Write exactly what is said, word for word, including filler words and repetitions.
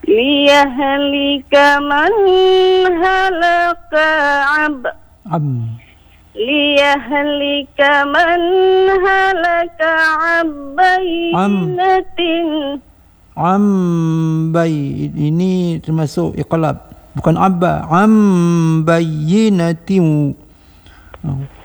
Liyahlika man halaka ab Am. Liyahlika man halaka abbayinatin. Am bay ini termasuk iqlab, bukan abba. Am bayyinatin. Oh.